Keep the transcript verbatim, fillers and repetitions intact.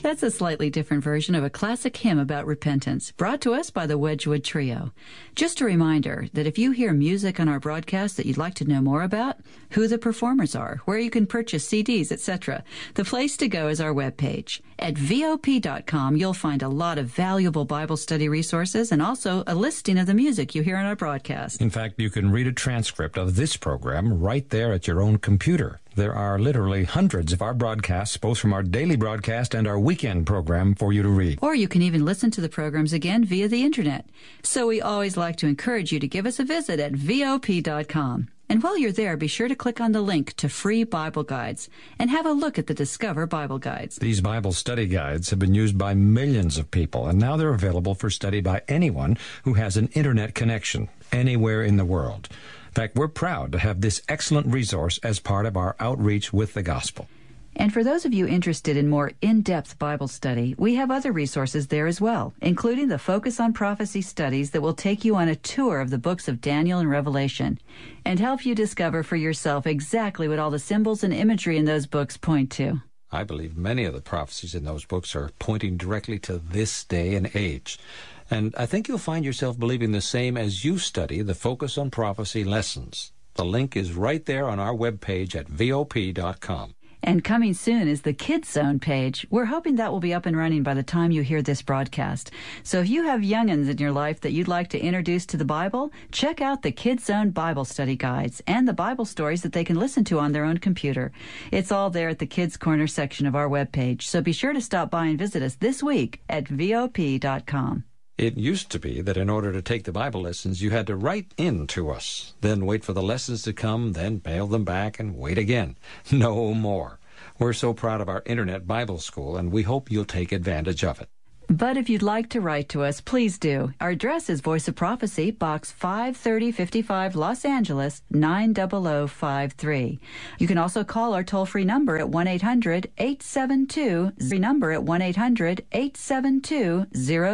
That's a slightly different version of a classic hymn about repentance, brought to us by the Wedgwood Trio. Just a reminder that if you hear music on our broadcast that you'd like to know more about, who the performers are, where you can purchase C Ds, et cetera, the place to go is our webpage. At V O P dot com, you'll find a lot of valuable Bible study resources and also a listing of the music you hear on our broadcast. In fact, you can read a transcript of this program right there at your own computer. There are literally hundreds of our broadcasts, both from our daily broadcast and our weekend program, for you to read. Or you can even listen to the programs again via the Internet. So we always like to encourage you to give us a visit at V O P dot com. And while you're there, be sure to click on the link to free Bible guides and have a look at the Discover Bible Guides. These Bible study guides have been used by millions of people, and now they're available for study by anyone who has an Internet connection anywhere in the world. In fact, we're proud to have this excellent resource as part of our outreach with the gospel. And for those of you interested in more in-depth Bible study, we have other resources there as well, including the Focus on Prophecy studies that will take you on a tour of the books of Daniel and Revelation and help you discover for yourself exactly what all the symbols and imagery in those books point to. I believe many of the prophecies in those books are pointing directly to this day and age. And I think you'll find yourself believing the same as you study the Focus on Prophecy lessons. The link is right there on our webpage at V O P dot com. And coming soon is the Kids Zone page. We're hoping that will be up and running by the time you hear this broadcast. So if you have young'uns in your life that you'd like to introduce to the Bible, check out the Kids Zone Bible study guides and the Bible stories that they can listen to on their own computer. It's all there at the Kids Corner section of our webpage. So be sure to stop by and visit us this week at V O P dot com. It used to be that in order to take the Bible lessons, you had to write in to us, then wait for the lessons to come, then mail them back, and wait again. No more. We're so proud of our Internet Bible School, and we hope you'll take advantage of it. But if you'd like to write to us, please do. Our address is Voice of Prophecy, Box five thirty fifty-five, Los Angeles, nine zero zero five three. You can also call our toll-free number at one eight hundred eight seven two, number at one eight hundred eight seven two zero